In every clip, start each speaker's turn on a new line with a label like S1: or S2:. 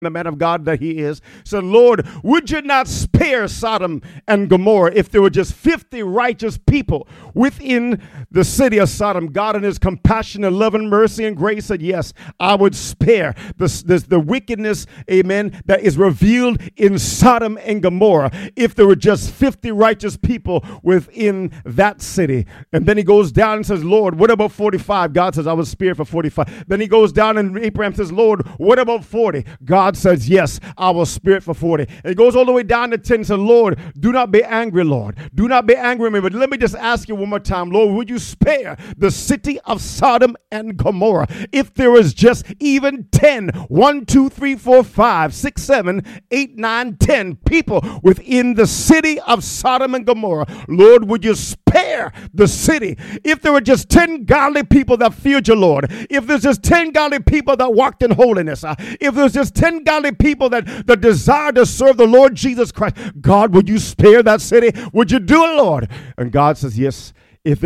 S1: the man of God that he is, said, Lord, would you not spare Sodom and Gomorrah if there were just 50 righteous people within the city of Sodom? God in his compassion and love and mercy and grace said, yes, I would spare the wickedness, amen, that is revealed in Sodom and Gomorrah if there were just 50 righteous people within that city. And then he goes down and says, Lord, what about 45? God says, I would spare for 45. Then he goes down and Abraham says, Lord, what about 40? God says, yes, I will spare it for 40. And he goes all the way down to 10 and says, Lord, do not be angry, Lord. Do not be angry with me. But let me just ask you one more time, Lord, would you spare the city of Sodom and Gomorrah if there was just even 10, 1, 2, 3, 4, 5, 6, 7, 8, 9, 10 people within the city of Sodom and Gomorrah? Lord, would you spare the city if there were just 10 godly people that feared you, Lord? If there's just 10 godly people that walked in holiness, if there's just 10 godly people that desire to serve the Lord Jesus Christ, God, would you spare that city? Would you do it, Lord? And God says, yes, if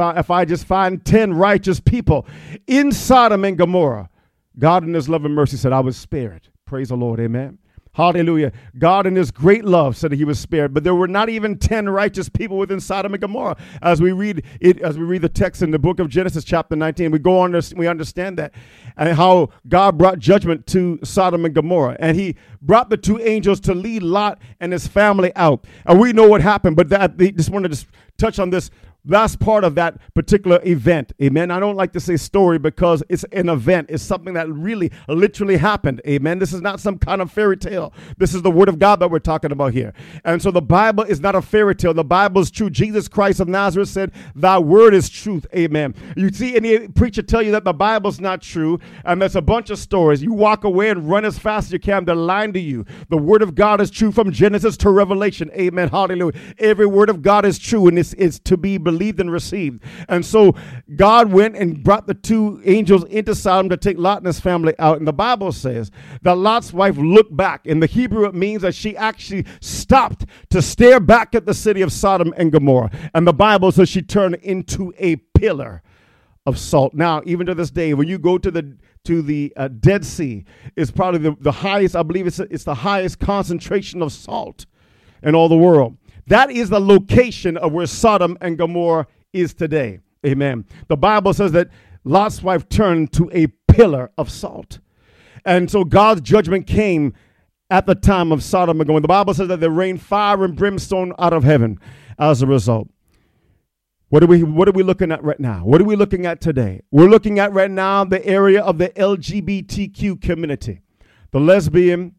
S1: I just find 10 righteous people in Sodom and Gomorrah, God in his love and mercy said, I would spare it. Praise the Lord, amen. Hallelujah. God in his great love said that he was spared, but there were not even 10 righteous people within Sodom and Gomorrah. As we read the text in the book of Genesis chapter 19, we understand that, and how God brought judgment to Sodom and Gomorrah, and he brought the two angels to lead Lot and his family out. And we know what happened, but they just wanted to touch on this last part of that particular event. Amen. I don't like to say story because it's an event. It's something that really literally happened. Amen. This is not some kind of fairy tale. This is the word of God that we're talking about here. And so the Bible is not a fairy tale. The Bible is true. Jesus Christ of Nazareth said, thy word is truth. Amen. You see any preacher tell you that the Bible's not true and that's a bunch of stories. You walk away and run as fast as you can. They're lying to you. The word of God is true from Genesis to Revelation. Amen. Hallelujah. Every word of God is true and it's to be believed and received. And so God went and brought the two angels into Sodom to take Lot and his family out. And the Bible says that Lot's wife looked back. In the Hebrew, it means that she actually stopped to stare back at the city of Sodom and Gomorrah. And the Bible says she turned into a pillar of salt. Now, even to this day, when you go to the Dead Sea, it's probably the highest, I believe it's the highest concentration of salt in all the world. That is the location of where Sodom and Gomorrah is today. Amen. The Bible says that Lot's wife turned to a pillar of salt. And so God's judgment came at the time of Sodom and Gomorrah. The Bible says that there rained fire and brimstone out of heaven as a result. What are we looking at right now? What are we looking at today? We're looking at right now the area of the LGBTQ community. The lesbian,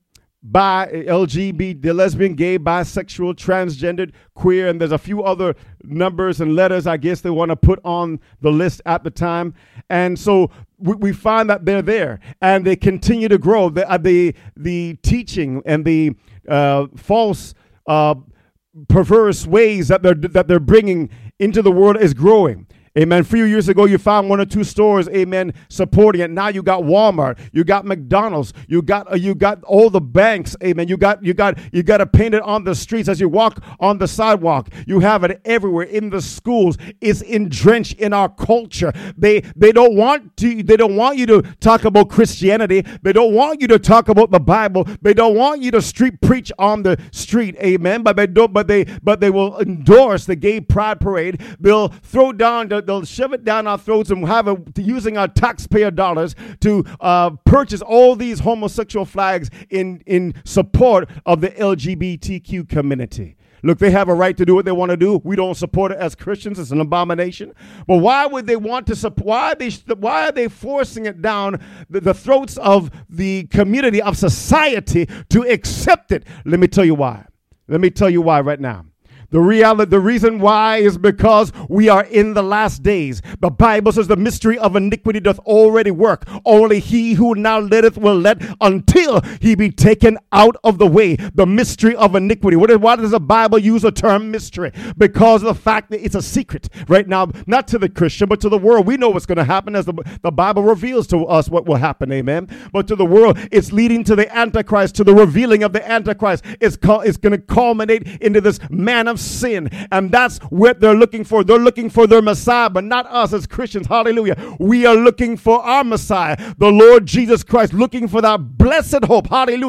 S1: the lesbian, gay, bisexual, transgendered, queer, and there's a few other numbers and letters I guess they want to put on the list at the time. And so we find that they're there and they continue to grow. The teaching and the false perverse ways that they're bringing into the world is growing. Amen. A few years ago, you found 1 or 2 stores, amen, supporting it. Now you got Walmart, you got McDonald's, you got all the banks, amen. You got it painted on the streets as you walk on the sidewalk. You have it everywhere in the schools. It's drenched in our culture. They don't want you to talk about Christianity. They don't want you to talk about the Bible. They don't want you to street preach on the street, amen. But they will endorse the gay pride parade. They'll they'll shove it down our throats and have it using our taxpayer dollars to purchase all these homosexual flags in support of the LGBTQ community. Look, they have a right to do what they want to do. We don't support it as Christians. It's an abomination. But why would they want to support? Why are they forcing it down the throats of the community of society to accept it? Let me tell you why. Let me tell you why right now. The reason why is because we are in the last days. The Bible says the mystery of iniquity doth already work. Only he who now letteth will let until he be taken out of the way. The mystery of iniquity. Why does the Bible use the term mystery? Because of the fact that it's a secret right now, not to the Christian, but to the world. We know what's going to happen as the Bible reveals to us what will happen, amen? But to the world, it's leading to the Antichrist, to the revealing of the Antichrist. It's going to culminate into this man of of sin. And that's what they're looking for. They're looking for their Messiah, but not us as Christians. Hallelujah. We are looking for our Messiah, the Lord Jesus Christ, looking for that blessed hope. Hallelujah.